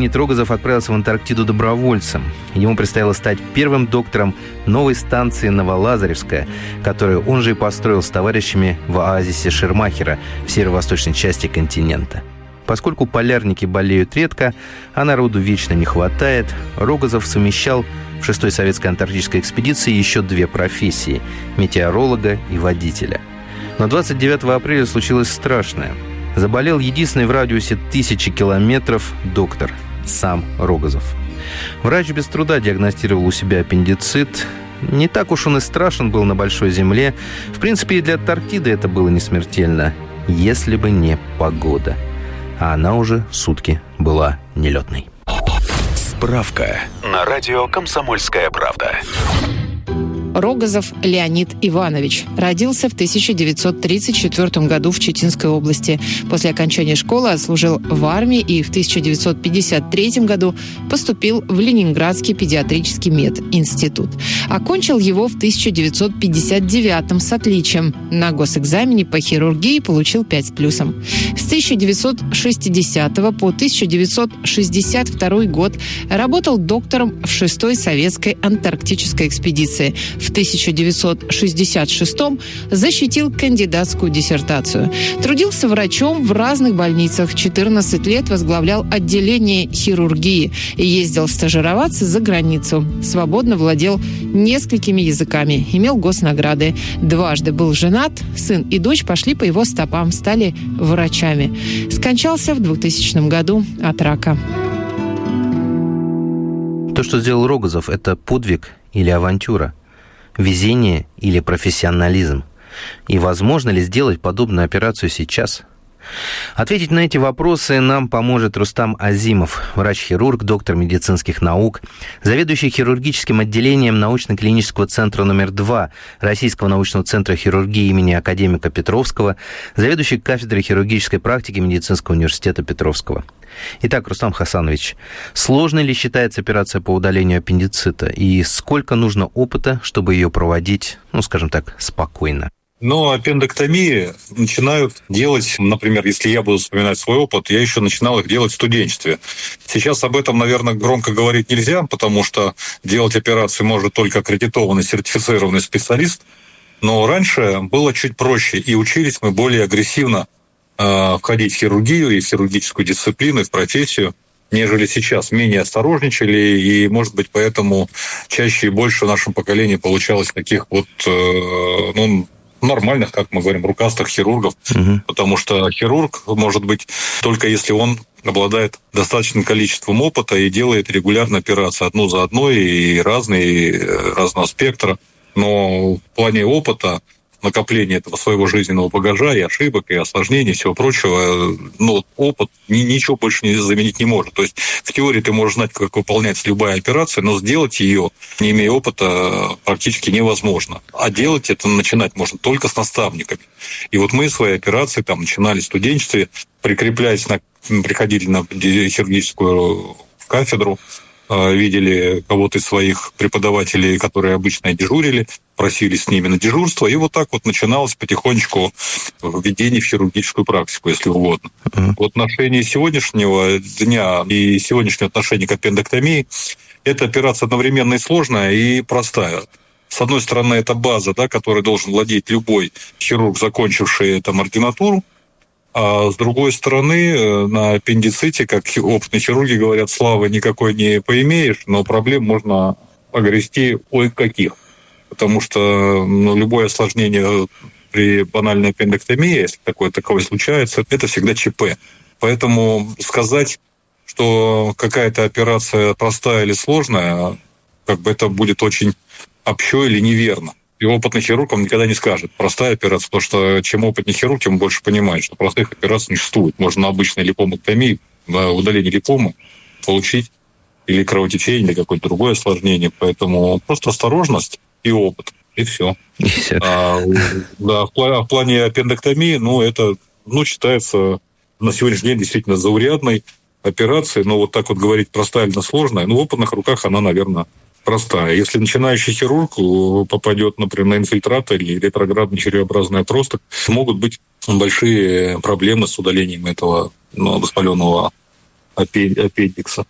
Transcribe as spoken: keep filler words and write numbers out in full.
Леонид Рогозов отправился в Антарктиду добровольцем. Ему предстояло стать первым доктором новой станции Новолазаревская, которую он же и построил с товарищами в оазисе Шермахера в северо-восточной части континента. Поскольку полярники болеют редко, а народу вечно не хватает, Рогозов совмещал в шестой советской антарктической экспедиции еще две профессии – метеоролога и водителя. Но двадцать девятого апреля случилось страшное. Заболел единственный в радиусе тысячи километров доктор, сам Рогозов. Врач без труда диагностировал у себя аппендицит. Не так уж он и страшен был на большой земле. В принципе, и для Антарктиды это было не смертельно, если бы не погода. А она уже сутки была нелетной. Справка на радио «Комсомольская правда». Рогозов Леонид Иванович родился в тысяча девятьсот тридцать четвёртом году в Читинской области. После окончания школы отслужил в армии и в тысяча девятьсот пятьдесят третьем году поступил в Ленинградский педиатрический мединститут. Окончил его в тысяча девятьсот пятьдесят девятом с отличием. На госэкзамене по хирургии получил пять с плюсом. С тысяча девятьсот шестидесятого по тысяча девятьсот шестьдесят второй год работал доктором в шестой советской антарктической экспедиции. В тысяча девятьсот шестьдесят шестом защитил кандидатскую диссертацию. Трудился врачом в разных больницах. четырнадцать лет возглавлял отделение хирургии и ездил стажироваться за границу. Свободно владел несколькими языками, имел госнаграды. Дважды был женат, сын и дочь пошли по его стопам, стали врачами. Скончался в двухтысячном году от рака. То, что сделал Рогозов, это подвиг или авантюра? Везение или профессионализм? И возможно ли сделать подобную операцию сейчас? Ответить на эти вопросы нам поможет Рустам Азимов, врач-хирург, доктор медицинских наук, заведующий хирургическим отделением научно-клинического центра номер два Российского научного центра хирургии имени академика Петровского, заведующий кафедрой хирургической практики Медицинского университета Петровского. Итак, Рустам Хасанович, сложной ли считается операция по удалению аппендицита? И сколько нужно опыта, чтобы ее проводить, ну, скажем так, спокойно? Но аппендэктомии начинают делать, например, если я буду вспоминать свой опыт, я еще начинал их делать в студенчестве. Сейчас об этом, наверное, громко говорить нельзя, потому что делать операции может только аккредитованный, сертифицированный специалист. Но раньше было чуть проще, и учились мы более агрессивно э, входить в хирургию и в хирургическую дисциплину, и в профессию, нежели сейчас. Менее осторожничали, и, может быть, поэтому чаще и больше в нашем поколении получалось таких вот, э, ну, нормальных, как мы говорим, рукастых хирургов, угу. Потому что хирург может быть только если он обладает достаточным количеством опыта и делает регулярно операции одну за одной и разные, и разного спектра. Но в плане опыта, накопления этого своего жизненного багажа и ошибок, и осложнений, и всего прочего, ну, опыт ничего больше не заменить не может. То есть в теории ты можешь знать, как выполняется любая операция, но сделать ее, не имея опыта, практически невозможно. А делать это начинать можно только с наставниками. И вот мы свои операции там начинали в студенчестве, прикрепляясь на, приходили на хирургическую кафедру, видели кого-то из своих преподавателей, которые обычно дежурили, просили с ними на дежурство, и вот так вот начиналось потихонечку введение в хирургическую практику, если угодно. Uh-huh. В отношении сегодняшнего дня и сегодняшнего отношения к аппендэктомии эта операция одновременно и сложная, и простая. С одной стороны, это база, да, которой должен владеть любой хирург, закончивший там ординатуру, а с другой стороны, на аппендиците, как опытные хирурги говорят, славы никакой не поимеешь, но проблем можно огрести ой каких. Потому что ну, любое осложнение при банальной аппендэктомии, если такое таковое случается, это всегда ЧП. Поэтому сказать, что какая-то операция простая или сложная, как бы это будет очень общо или неверно. И опытный хирург вам никогда не скажет простая операция, потому что чем опытнее хирург, тем больше понимает, что простых операций не существует. Можно на обычной липомотомии, на удалении липомы получить или кровотечение, или какое-то другое осложнение. Поэтому просто осторожность и опыт, и все. И все. А, да, в плане аппендэктомии, ну, это ну, считается на сегодняшний день действительно заурядной операцией, но вот так вот говорить простая или сложная, ну, в опытных руках она, наверное, простая. Если начинающий хирург попадет, например, на инфильтрат или ретроградный червеобразный отросток, могут быть большие проблемы с удалением этого ну, воспаленного аппендикса.